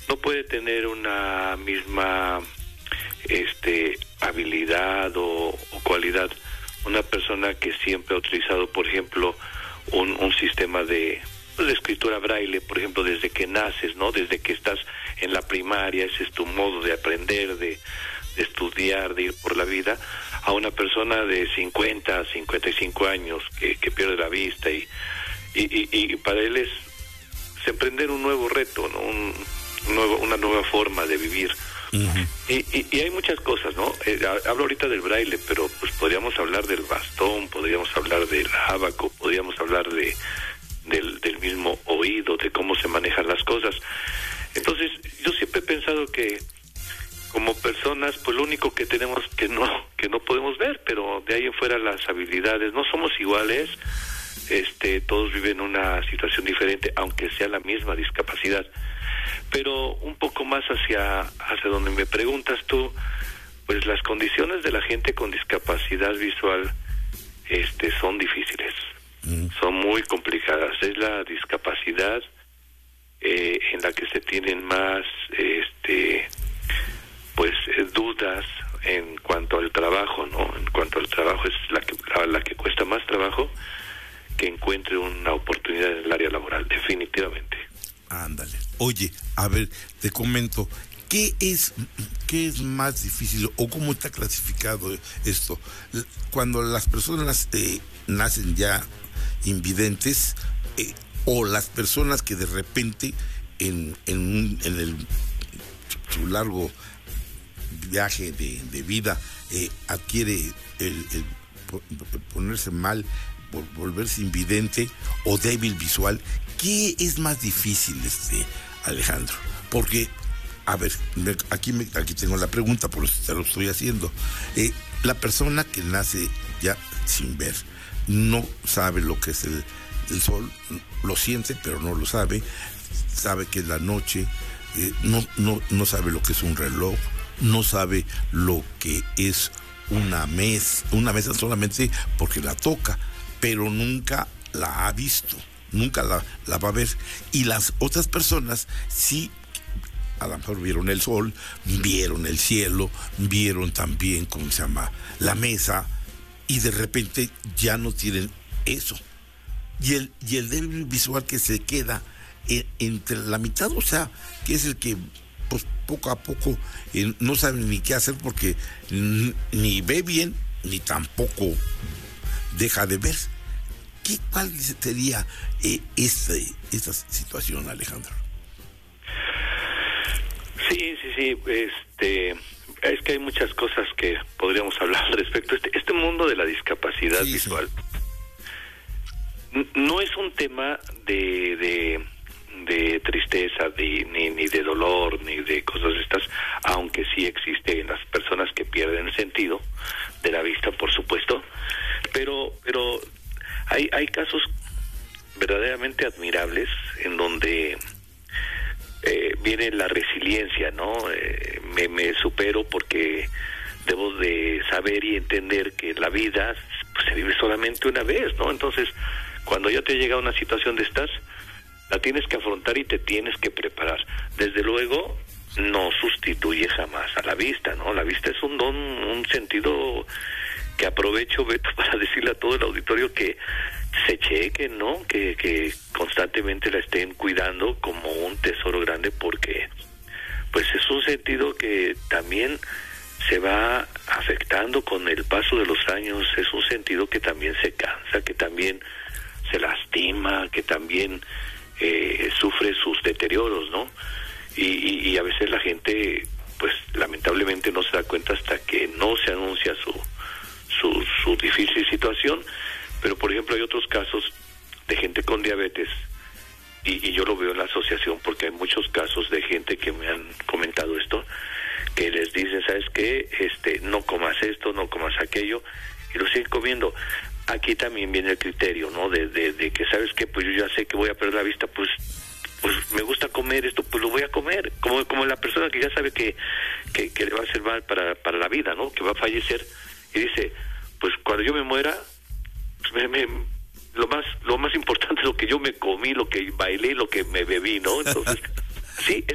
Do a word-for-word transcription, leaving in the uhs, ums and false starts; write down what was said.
no puede tener una misma este habilidad o, o cualidad una persona que siempre ha utilizado, por ejemplo, un, un sistema de, de escritura braille, por ejemplo, desde que naces, ¿no? Desde que estás en la primaria, ese es tu modo de aprender, de, de estudiar, de ir por la vida, a una persona de cincuenta, cincuenta y cinco años que, que pierde la vista y, y, y, y para él es, es emprender un nuevo reto, ¿no? Un, un nuevo, una nueva forma de vivir. Uh-huh. Y, y, y hay muchas cosas, ¿no? Eh, hablo ahorita del braille, pero pues podríamos hablar del bastón, podríamos hablar del ábaco, podríamos hablar de del, del mismo oído, de cómo se manejan las cosas. Entonces, yo siempre he pensado que como personas, pues lo único que tenemos que no que no podemos ver, pero de ahí en fuera las habilidades no somos iguales. Este, todos viven una situación diferente, aunque sea la misma discapacidad. Pero un poco más hacia hacia donde me preguntas tú, pues las condiciones de la gente con discapacidad visual este son difíciles, mm. son muy complicadas. Es la discapacidad eh, en la que se tienen más este pues eh, dudas en cuanto al trabajo, ¿no? En cuanto al trabajo es la que la, la que cuesta más trabajo que encuentre una oportunidad en el área laboral, definitivamente. Ándale. Oye, a ver, te comento, ¿qué es qué es más difícil o cómo está clasificado esto? Cuando las personas eh, nacen ya invidentes eh, o las personas que de repente en en, un, en el su largo viaje de, de vida eh, adquiere el, el ponerse mal, volverse invidente o débil visual. ¿Qué es más difícil, este Alejandro? Porque, a ver, aquí me, aquí tengo la pregunta, por eso te lo estoy haciendo. Eh, la persona que nace ya sin ver, no sabe lo que es el, el sol, lo siente, pero no lo sabe, sabe que es la noche, eh, no, no, no sabe lo que es un reloj, no sabe lo que es una mesa, una mesa solamente porque la toca, pero nunca la ha visto, nunca la, la va a ver. Y las otras personas sí, a lo mejor vieron el sol, vieron el cielo, vieron también, ¿cómo se llama?, la mesa, y de repente ya no tienen eso. Y el, y el débil visual que se queda eh, entre la mitad, o sea, que es el que pues poco a poco eh, no sabe ni qué hacer porque n- ni ve bien, ni tampoco deja de ver. ¿Qué, ¿Cuál sería eh, este, esta situación, Alejandro? Sí, sí, sí, este, es que hay muchas cosas que podríamos hablar al respecto. Este, este mundo de la discapacidad sí, visual sí. n- no es un tema de, de, de tristeza, de, ni, ni de dolor, ni de cosas de estas, aunque sí existe en las personas que pierden el sentido de la vista, por supuesto, pero, pero hay, hay casos verdaderamente admirables en donde Eh, viene la resiliencia, ¿no? Eh, me, me supero porque debo de saber y entender que la vida pues, se vive solamente una vez, ¿no? Entonces, cuando ya te llega una situación de estas, la tienes que afrontar y te tienes que preparar. Desde luego, no sustituye jamás a la vista, ¿no? La vista es un don, un sentido que aprovecho, Beto, para decirle a todo el auditorio que se chequen, ¿no? Que, que constantemente la estén cuidando como un tesoro grande, porque pues es un sentido que también se va afectando con el paso de los años, es un sentido que también se cansa, que también se lastima, que también eh, sufre sus deterioros, ¿no? Y, y, y a veces la gente, pues lamentablemente no se da cuenta hasta que no se anuncia su su, su difícil situación. Pero, por ejemplo, hay otros casos de gente con diabetes, y, y yo lo veo en la asociación porque hay muchos casos de gente que me han comentado esto, que les dicen, ¿sabes qué? Este, no comas esto, no comas aquello, y lo siguen comiendo. Aquí también viene el criterio, ¿no? De, de, de que, ¿sabes qué? Pues yo ya sé que voy a perder la vista, pues pues me gusta comer esto, pues lo voy a comer. Como como la persona que ya sabe que, que, que le va a hacer mal para, para la vida, ¿no? Que va a fallecer, y dice, pues cuando yo me muera, Me, me, lo más lo más importante es lo que yo me comí, lo que bailé, lo que me bebí, ¿no? Entonces, sí, es